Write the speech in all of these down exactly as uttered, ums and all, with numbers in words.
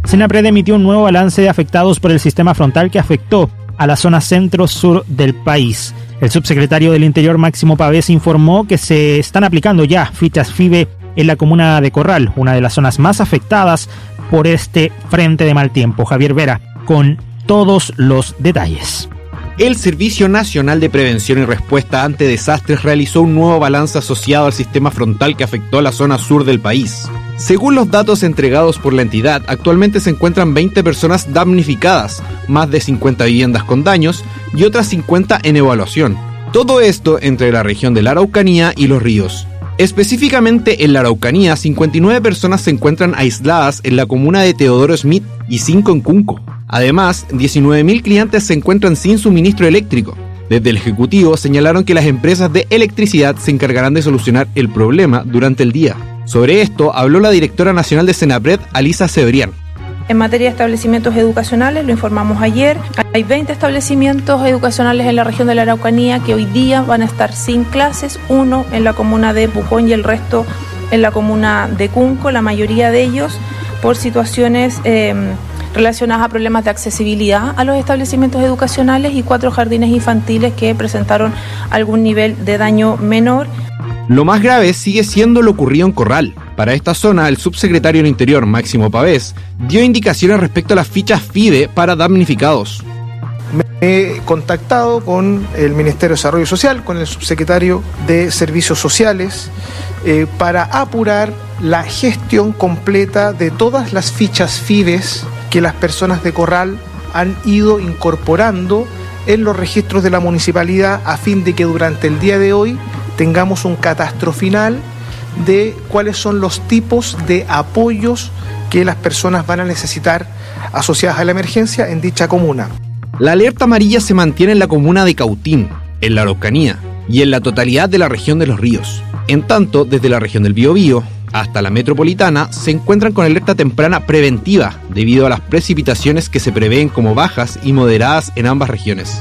Senapred emitió un nuevo balance de afectados por el sistema frontal que afectó a la zona centro-sur del país. El subsecretario del Interior, Máximo Pavés, informó que se están aplicando ya fichas F I B E en la comuna de Corral, una de las zonas más afectadas por este frente de mal tiempo. Javier Vera, con todos los detalles. El Servicio Nacional de Prevención y Respuesta ante Desastres realizó un nuevo balance asociado al sistema frontal que afectó a la zona sur del país. Según los datos entregados por la entidad, actualmente se encuentran veinte personas damnificadas, más de cincuenta viviendas con daños y otras cincuenta en evaluación. Todo esto entre la región de la Araucanía y Los Ríos. Específicamente en la Araucanía, cincuenta y nueve personas se encuentran aisladas en la comuna de Teodoro Smith y cinco en Cunco. Además, diecinueve mil clientes se encuentran sin suministro eléctrico. Desde el Ejecutivo señalaron que las empresas de electricidad se encargarán de solucionar el problema durante el día. Sobre esto habló la directora nacional de Senapred, Alisa Cebrián. En materia de establecimientos educacionales, lo informamos ayer, hay veinte establecimientos educacionales en la región de la Araucanía que hoy día van a estar sin clases, uno en la comuna de Pucón y el resto en la comuna de Cunco, la mayoría de ellos por situaciones eh, relacionadas a problemas de accesibilidad a los establecimientos educacionales y cuatro jardines infantiles que presentaron algún nivel de daño menor. Lo más grave sigue siendo lo ocurrido en Corral. Para esta zona, el subsecretario del Interior, Máximo Pavés, dio indicaciones respecto a las fichas F I B E para damnificados. Me he contactado con el Ministerio de Desarrollo Social, con el subsecretario de Servicios Sociales, eh, para apurar la gestión completa de todas las fichas F I B Es que las personas de Corral han ido incorporando en los registros de la municipalidad a fin de que durante el día de hoy tengamos un catastro final de cuáles son los tipos de apoyos que las personas van a necesitar asociadas a la emergencia en dicha comuna. La alerta amarilla se mantiene en la comuna de Cautín, en la Araucanía, y en la totalidad de la región de Los Ríos. En tanto, desde la región del Biobío hasta la metropolitana se encuentran con alerta temprana preventiva debido a las precipitaciones que se prevén como bajas y moderadas en ambas regiones.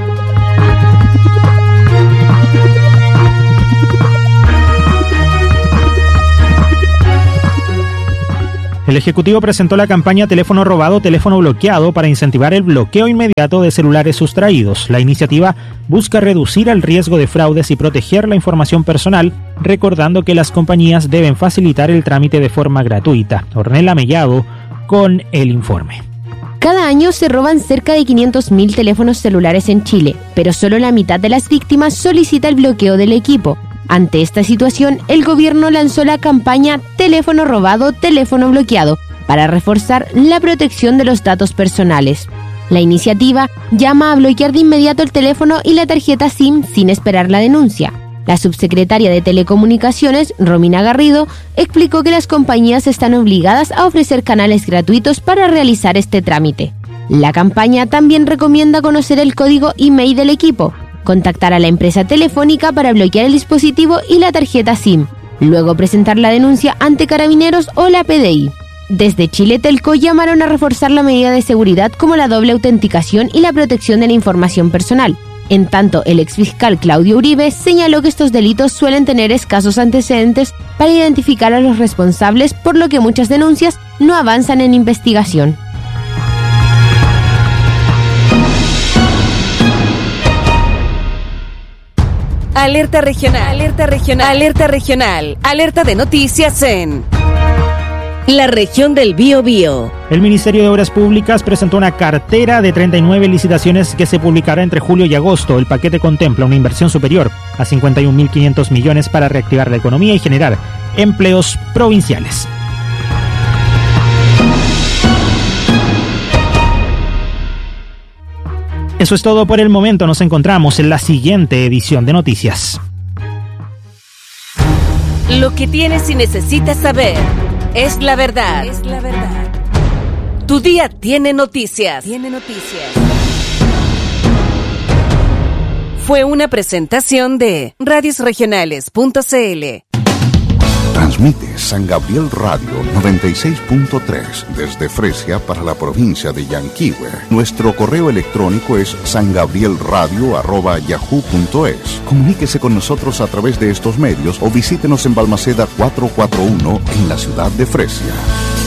El Ejecutivo presentó la campaña Teléfono Robado, Teléfono Bloqueado para incentivar el bloqueo inmediato de celulares sustraídos. La iniciativa busca reducir el riesgo de fraudes y proteger la información personal, recordando que las compañías deben facilitar el trámite de forma gratuita. Ornella Mellado con el informe. Cada año se roban cerca de quinientos mil teléfonos celulares en Chile, pero solo la mitad de las víctimas solicita el bloqueo del equipo. Ante esta situación, el gobierno lanzó la campaña Teléfono Robado, Teléfono Bloqueado para reforzar la protección de los datos personales. La iniciativa llama a bloquear de inmediato el teléfono y la tarjeta SIM sin esperar la denuncia. La subsecretaria de Telecomunicaciones, Romina Garrido, explicó que las compañías están obligadas a ofrecer canales gratuitos para realizar este trámite. La campaña también recomienda conocer el código email del equipo, contactar a la empresa telefónica para bloquear el dispositivo y la tarjeta SIM, luego presentar la denuncia ante Carabineros o la P D I. Desde Chile Telco llamaron a reforzar la medida de seguridad como la doble autenticación y la protección de la información personal. En tanto, el exfiscal Claudio Uribe señaló que estos delitos suelen tener escasos antecedentes para identificar a los responsables, por lo que muchas denuncias no avanzan en investigación. Alerta regional, alerta regional, alerta regional, alerta de noticias en la región del Biobío. El Ministerio de Obras Públicas presentó una cartera de treinta y nueve licitaciones que se publicará entre julio y agosto. El paquete contempla una inversión superior a cincuenta y un mil quinientos millones para reactivar la economía y generar empleos provinciales. Eso es todo por el momento. Nos encontramos en la siguiente edición de Noticias. Lo que tienes y necesitas saber es la verdad. Es la verdad. Tu día tiene noticias. Tiene noticias. Fue una presentación de radios regionales punto c l. Transmite San Gabriel Radio noventa y seis punto tres desde Fresia para la provincia de Yanquihue. Nuestro correo electrónico es sangabrielradio arroba yahoo punto es. Comuníquese con nosotros a través de estos medios o visítenos en Balmaceda cuatrocientos cuarenta y uno en la ciudad de Fresia.